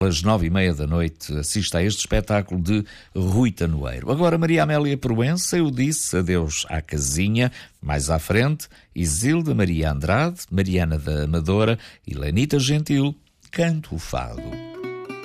às 9h30 da noite, assista a este espetáculo de Rui Tanoeiro. Agora, Maria Amélia Proença, eu disse adeus à casinha. Mais à frente, Isilda Maria Andrade, Mariana da Amadora e Lenita Gentil, Canto o Fado.